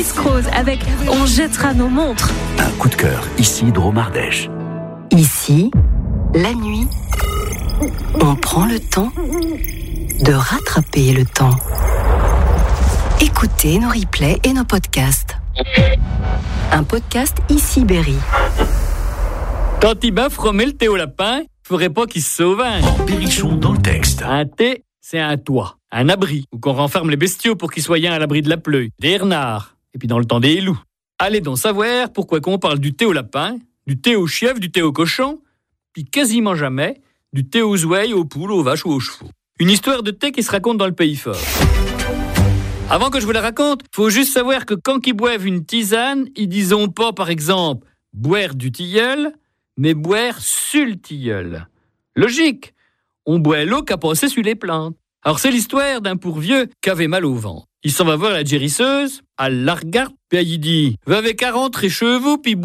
Cruz avec On jettera nos montres. Un coup de cœur, ici Dromardèche. Ici, la nuit, on prend le temps de rattraper le temps. Écoutez nos replays et nos podcasts. Un podcast Ici Berry. Quand Tibaf remet le thé au lapin, faudrait pas qu'il se sauvage. Berrichon dans le texte. Un thé, c'est un toit, un abri, où qu'on renferme les bestiaux pour qu'ils soient à l'abri de la pluie, des renards, et puis dans le temps des loups. Allez donc savoir pourquoi qu'on parle du thé au lapin, du thé au chèvre, du thé au cochon, puis quasiment jamais du thé aux ouailles, aux poules, aux vaches ou aux chevaux. Une histoire de thé qui se raconte dans le pays fort. Avant que je vous la raconte, faut juste savoir que quand ils boivent une tisane, ils disent pas, par exemple, boire du tilleul, mais boire sur le tilleul. Logique, on boit l'eau qu'a passé sur les plantes. Alors c'est l'histoire d'un pourvieux qui avait mal au ventre. Il s'en va voir la gérisseuse, elle la regarde, puis elle lui dit « Va avec 40 chevaux, puis